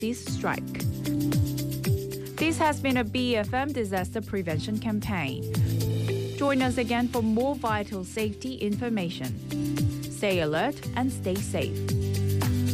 this strike. This has been a BFM disaster prevention campaign. Join us again for more vital safety information. Stay alert and stay safe.